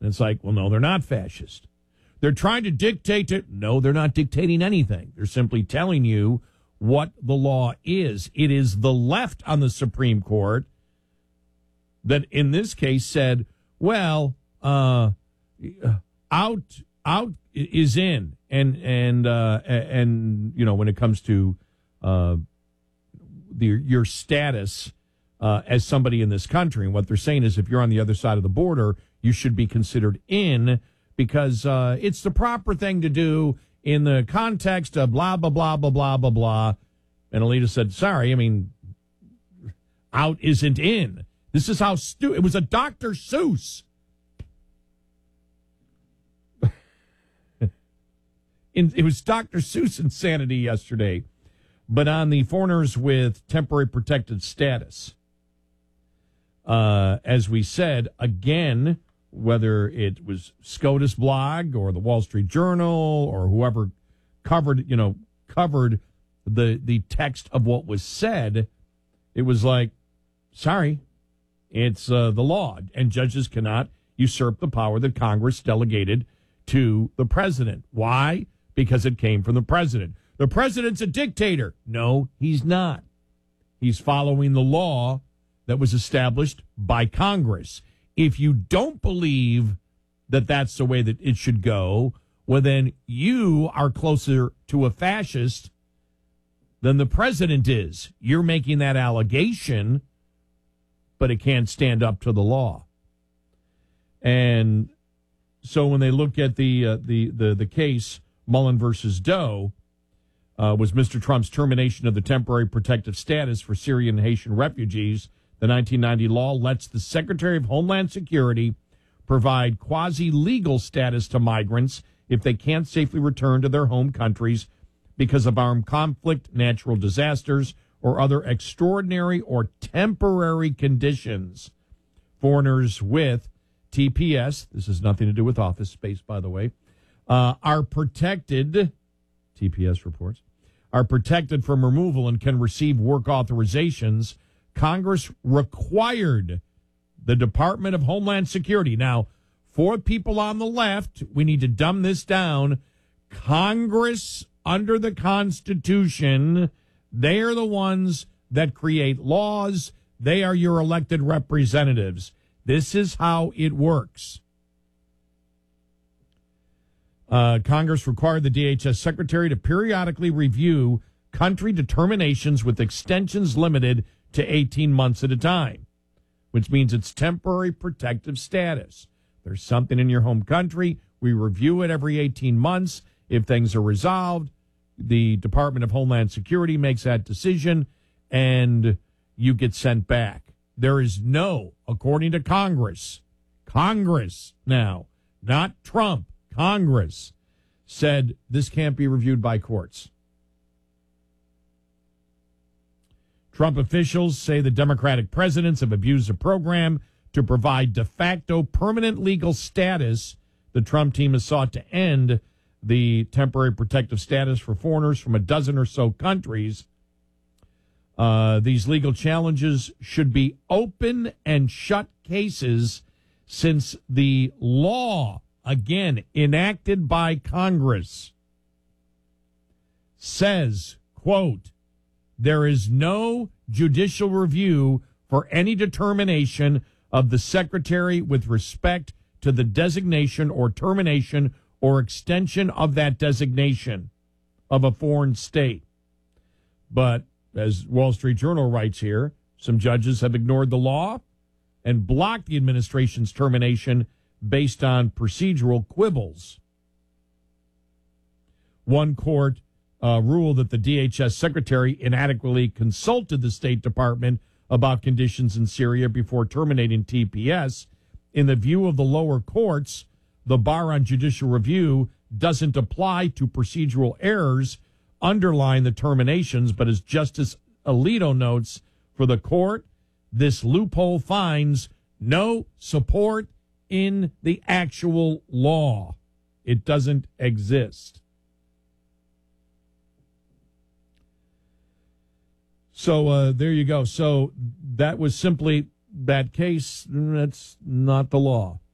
And it's like, well, no, they're not fascist. They're trying to dictate it. No, they're not dictating anything. They're simply telling you what the law is. It is the left on the Supreme Court that in this case said, well, out is in. And you know, when it comes to your status as somebody in this country, and what they're saying is if you're on the other side of the border, you should be considered in because it's the proper thing to do in the context of blah, blah, blah, blah, blah, blah, blah. And Alito said, sorry, I mean, out isn't in. This is how it was a Dr. Seuss. It was Dr. Seuss insanity yesterday, but on the foreigners with temporary protected status. As we said, again, whether it was SCOTUS blog or the Wall Street Journal or whoever covered the text of what was said, it was like, sorry, it's the law, and judges cannot usurp the power that Congress delegated to the president. Why? Because it came from the president. The president's a dictator. No, he's not. He's following the law that was established by Congress. If you don't believe that that's the way that it should go, well, then you are closer to a fascist than the president is. You're making that allegation, but it can't stand up to the law. And so when they look at the case, Mullen versus Doe, was Mr. Trump's termination of the temporary protective status for Syrian and Haitian refugees. The 1990 law lets the Secretary of Homeland Security provide quasi-legal status to migrants if they can't safely return to their home countries because of armed conflict, natural disasters, or other extraordinary or temporary conditions. Foreigners with TPS, this has nothing to do with office space, by the way, are protected, TPS reports, are protected from removal and can receive work authorizations. Congress required the Department of Homeland Security. Now, for people on the left, we need to dumb this down. Congress, under the Constitution, they are the ones that create laws. They are your elected representatives. This is how it works. Congress required the DHS secretary to periodically review country determinations with extensions limited to 18 months at a time, which means it's temporary protective status. There's something in your home country. We review it every 18 months. If things are resolved, the Department of Homeland Security makes that decision, and you get sent back. There is no, according to Congress now, not Trump, Congress said this can't be reviewed by courts. Trump officials say the Democratic presidents have abused the program to provide de facto permanent legal status. The Trump team has sought to end the temporary protective status for foreigners from a dozen or so countries. These legal challenges should be open and shut cases since the law, again, enacted by Congress, says, quote, there is no judicial review for any determination of the secretary with respect to the designation or termination or extension of that designation of a foreign state. But as Wall Street Journal writes here, some judges have ignored the law and blocked the administration's termination based on procedural quibbles. One court ruled that the DHS secretary inadequately consulted the State Department about conditions in Syria before terminating TPS. In the view of the lower courts, the bar on judicial review doesn't apply to procedural errors underlying the terminations, but as Justice Alito notes for the court, this loophole finds no support in the actual law. It doesn't exist. So there you go. So that was simply that case. That's not the law.